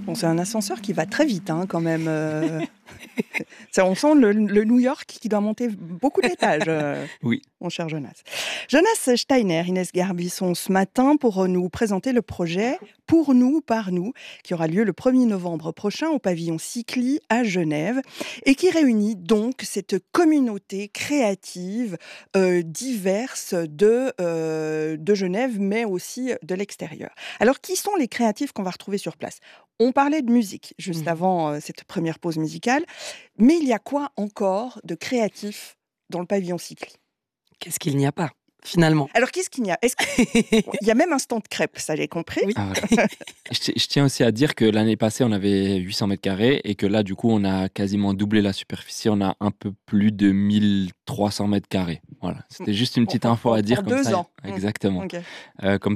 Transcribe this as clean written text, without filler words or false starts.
Bon, c'est un ascenseur qui va très vite, hein, quand même. On sent le New York qui doit monter beaucoup d'étages, Oui. mon cher Jonas. Jonas Steiner, Inès Garbisson, ce matin pour nous présenter le projet Pour nous, par nous, qui aura lieu le 1er novembre prochain au pavillon Cycli à Genève et qui réunit donc cette communauté créative diverse de Genève, mais aussi de l'extérieur. Alors, qui sont les créatifs qu'on va retrouver sur place? On parlait de musique juste Mmh. avant cette première pause musicale, mais il y a quoi encore de créatif dans le pavillon Cycli? Qu'est-ce qu'il n'y a pas, finalement? Alors qu'est-ce qu'il y a? Il y a même un stand crêpes, ça j'ai compris. Oui. Ah voilà. Je tiens aussi à dire que l'année passée, on avait 800 mètres carrés et que là, du coup, on a quasiment doublé la superficie. On a un peu plus de 1300 mètres carrés. Voilà. C'était juste une petite info à dire En comme 2 ça. ans. Exactement. Ok. Comme